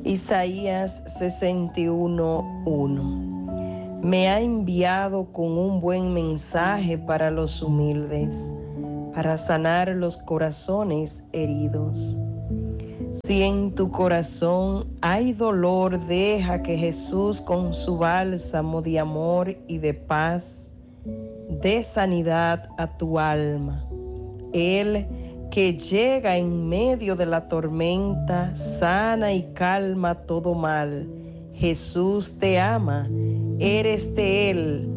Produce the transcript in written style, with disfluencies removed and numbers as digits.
Isaías 61:1. Me ha enviado con un buen mensaje para los humildes, para sanar los corazones heridos. Si en tu corazón hay dolor, deja que Jesús con su bálsamo de amor y de paz dé sanidad a tu alma. Él que llega en medio de la tormenta, sana y calma todo mal. Jesús te ama, eres de Él,